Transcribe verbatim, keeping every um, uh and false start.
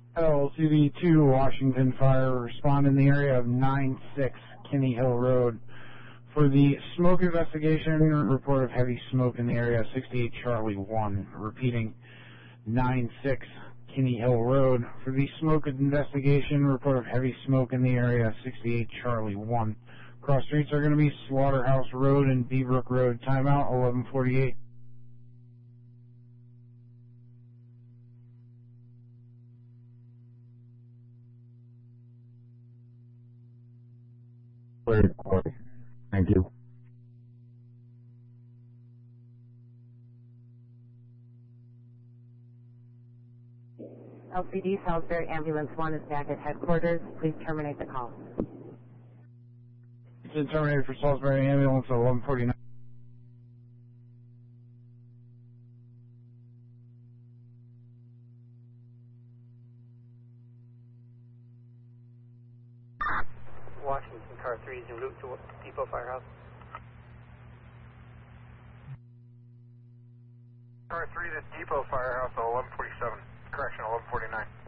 L C D two Washington Fire, respond in the area of nine six Kinney Hill Road. For the smoke investigation, report of heavy smoke in the area of sixty-eight Charlie one. Repeating, nine six Kinney Hill Road. For the smoke investigation, report of heavy smoke in the area of sixty-eight Charlie one. Cross streets are going to be Slaughterhouse Road and Beebrook Road. Timeout eleven forty-eight. Clear, Corey. Thank you. L C D Salisbury Ambulance one is back at headquarters. Please terminate the call. It's been terminated for Salisbury Ambulance at eleven forty-nine. Washington Car three is en route to Depot Firehouse. Car three to Depot Firehouse at eleven forty-seven. Correction, eleven forty-nine.